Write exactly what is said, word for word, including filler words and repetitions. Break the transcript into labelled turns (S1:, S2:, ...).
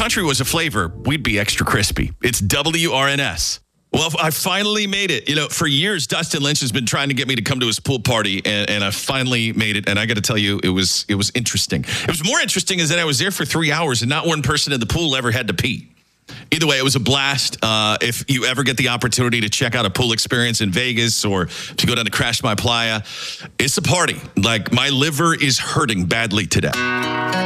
S1: country was a flavor, we'd be extra crispy. It's W R N S. Well, I finally made it. You know, for years, Dustin Lynch has been trying to get me to come to his pool party, and, and I finally made it. And I got to tell you, it was it was interesting. It was more interesting is that I was there for three hours, and not one person in the pool ever had to pee. Either way, it was a blast. Uh, if you ever get the opportunity to check out a pool experience in Vegas or to go down to Crash My Playa, it's a party. Like, my liver is hurting badly today.